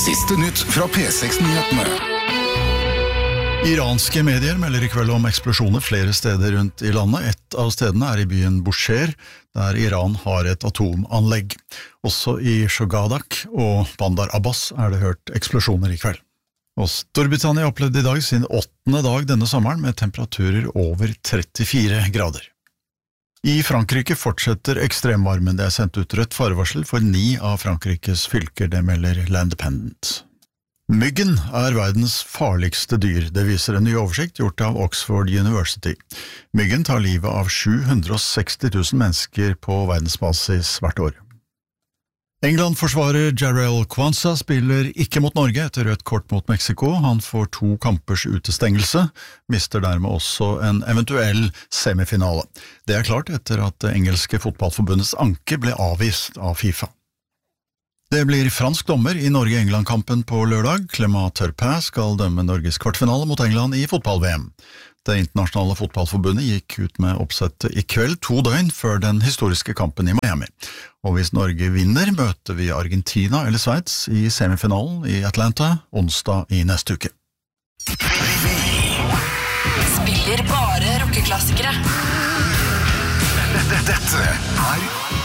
Siste nytt fra P6-nyhetene. Iranske medier melder I kveld om eksplosjoner flere steder rundt I landet. Et av stedene I byen Bushehr, der Iran har et atomanlegg. Også I Shogadak og Bandar Abbas det hørt eksplosjoner I kveld. Og Storbritannia opplevde I dag sin 8. dag denne sommeren med temperaturer over 34 grader. I Frankrike fortsetter ekstremvarmen. Det sendt ut rødt farevarsel for 9 av Frankrikes fylker, det melder L'Independent. Myggen verdens farligste dyr, det viser en ny oversikt gjort av Oxford University. Myggen tar livet av 760 000 mennesker på verdensbasis hvert år. England-forsvarer Jarrell Quansah spiller ikke mot Norge etter rødt kort mot Mexico. Han får 2 kampers utestengelse, mister dermed også en eventuell semifinale. Det klart etter at det engelske fotballforbundets anke ble avvist av FIFA. Det blir fransk dommer I Norge-England-kampen på lørdag. Clément Turpin skal dømme Norges kvartfinale mot England I fotball-VM. Det internasjonale fotballforbundet gikk ut med oppsettet I kveld 2 døgn før den historiske kampen I Miami. Og hvis Norge vinner, møter vi Argentina eller Sveits I semifinalen I Atlanta onsdag I neste uke. Spiller bare rockeklassikere. Dette